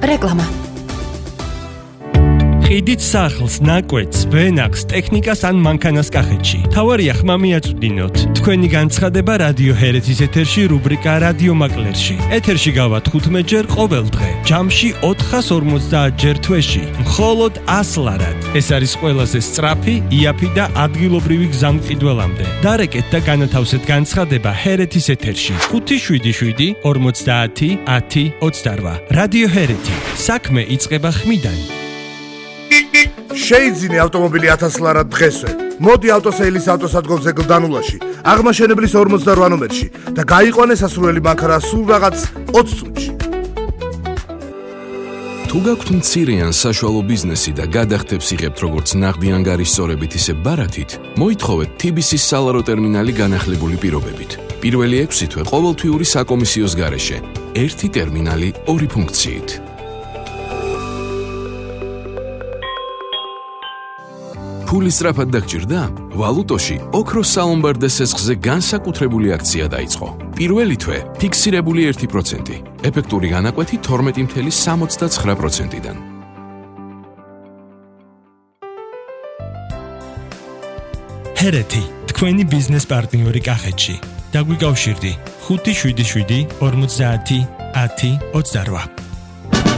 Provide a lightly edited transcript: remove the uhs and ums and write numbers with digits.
რეკლამა. ყიდით სახლს, ნაკვეთს, ვენახს, ტექნიკას ან მანქანას კახეთში. თავარია ხმა მიაწვდინოთ. თქვენი განცხადება რადიო ჰერეთის ეთერში რუბრიკა რადიო მაკლერში. ეთერში გავართ 15 ჯერ ყოველ დღე. ჯამში 450 ჯერ თვეში. მხოლოდ 100 ლარად. ეს არის ყველაზე სწრაფი, იაფი და ადგილობრივი გზა მყიდველამდე. დარეკეთ და განათავსეთ განცხადება ჰერეთის ეთერში. 577 50 10 28. რადიო ჰერეთი. საქმე იწყება ხმიდან. შეიძინე ავტომობილი 1000 ლარად დღესვე. მოდი ავტოსეილის ავტოსადგომზე გლდანულაში, აღმაშენებლის 48 ნომერში და გაიყვანე სასურველი მანქანა სულ რაღაც 20 წუთში. თუ გაქვთ მცირე ან საშუალო ბიზნესი და გადახდებს იღებთ როგორც ნაღდი ანგარიშსწორებით, ისე ბარათით, მოითხოვეთ TBC-ის სალარო ტერმინალი განახლებული პირობებით. პირველი 6 თვე ყოველთვიური საკომისიოს გარეშე. ერთი ტერმინალი, ორი ფუნქციით. ფული სწრაფად დაგჭირდა? ვალუტოში ოქროს სალომბარდე სესხზე განსაკუთრებული აქცია დაიწყო. პირველი თვე ფიქსირებული 1%, ეფექტური განაკვეთი 12.69%-დან. ჰერეთი, თქვენი ბიზნეს პარტნიორი კახეთში. დაგვიკავშირდი 577 50 10 28.